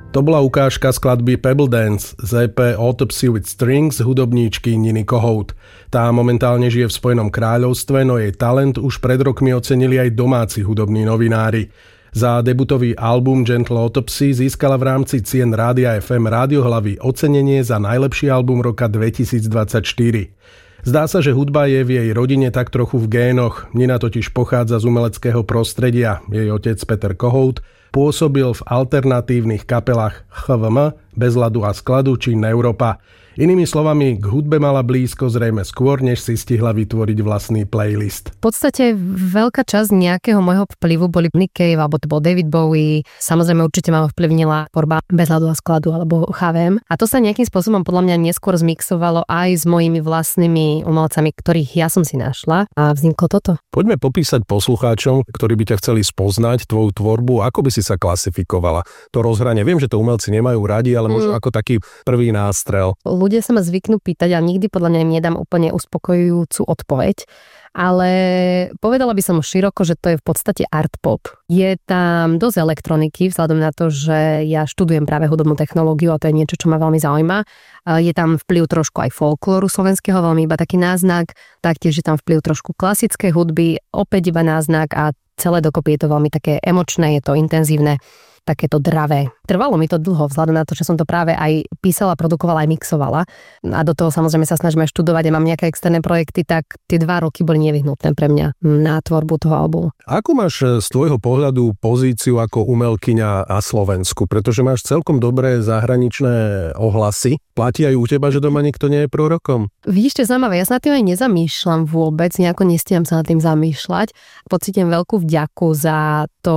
To bola ukážka skladby Pebble Dance z EP Autopsy with Strings hudobníčky Niny Kohout. Tá momentálne žije v Spojenom kráľovstve, no jej talent už pred rokmi ocenili aj domáci hudobní novinári. Za debutový album Gentle Autopsy získala v rámci cien Rádia FM Rádiohlavy ocenenie za najlepší album roka 2024. Zdá sa, že hudba je v jej rodine tak trochu v génoch. Nina totiž pochádza z umeleckého prostredia. Jej otec Peter Kohout pôsobil v alternatívnych kapelách HVM, Bez ľadu a skladu či Neuropa. Inými slovami, k hudbe mala blízko zrejme skôr, než si stihla vytvoriť vlastný playlist. V podstate veľká časť nejakého môjho vplyvu boli Nick Cave, alebo to bol David Bowie. Samozrejme určite ma vplyvnila tvorba Bez ľadu a skladu, alebo HVM. A to sa nejakým spôsobom podľa mňa neskôr zmixovalo aj s mojimi vlastnými umelcami, ktorých ja som si našla a vzniklo toto. Poďme popísať poslucháčom, ktorí by ťa chceli spoznať, tvoju tvorbu, ako by si sa klasifikovala. To rozhranie, viem, že to umelci nemajú radi, ale možno ako taký prvý nástrel. Ľudia sa ma zvyknú pýtať a nikdy podľa mňa im nedám úplne uspokojujúcu odpoveď, ale povedala by som široko, že to je v podstate art pop. Je tam dosť elektroniky, vzhľadom na to, že ja študujem práve hudobnú technológiu a to je niečo, čo ma veľmi zaujíma. Je tam vplyv trošku aj folklóru slovenského, veľmi iba taký náznak, taktiež je tam vplyv trošku klasickej hudby, opäť iba náznak a celé dokopy je to veľmi také emočné, je to intenzívne, takéto dravé. Trvalo mi to dlho, vzhľadom na to, že som to práve aj písala, produkovala, aj mixovala. A do toho samozrejme sa snažím aj študovať a mám nejaké externé projekty, tak tie 2 roky boli nevyhnutné pre mňa na tvorbu toho albumu. Ako máš z tvojho pohľadu pozíciu ako umelkyňa na Slovensku? Pretože máš celkom dobré zahraničné ohlasy. Platí aj u teba, že doma nikto nie je prorokom? Vidíš, čo je zaujímavé, ja sa nad tým aj nezamýšľam vôbec, nejako nestíham sa nad tým zamýšľať. Pocítim veľkú vďaku za to,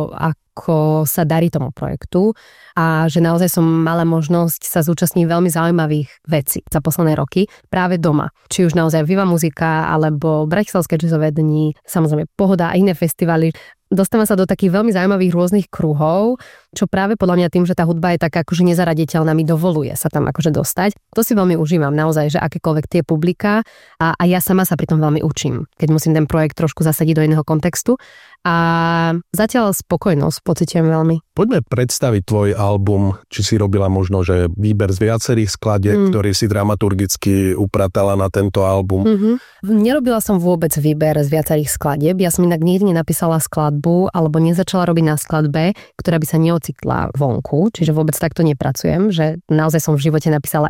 ako sa darí tomu projektu a že naozaj som mala možnosť sa zúčastniť veľmi zaujímavých vecí za posledné roky práve doma. Či už naozaj Viva Muzika alebo Bratislavské jazzové dni, samozrejme Pohoda a iné festivaly. Dostávam sa do takých veľmi zaujímavých rôznych kruhov, čo práve podľa mňa tým, že tá hudba je taká akože nezaraditeľná, mi dovoluje sa tam akože dostať. To si veľmi užívam naozaj, že akékoľvek tie publiká a ja sama sa pri tom veľmi učím, keď musím ten projekt trošku zasadiť do iného kontextu a zatiaľ spokojnosť pociťujem veľmi. Poďme predstaviť tvoj album, či si robila možno, že výber z viacerých skladieb, ktorý si dramaturgicky upratala na tento album. Nerobila som vôbec výber z viacerých skladieb, ja som inak nikdy nenapísala skladbu alebo nezačala robiť na skladbe, ktorá by sa neocitla vonku, čiže vôbec takto nepracujem, že naozaj som v živote napísala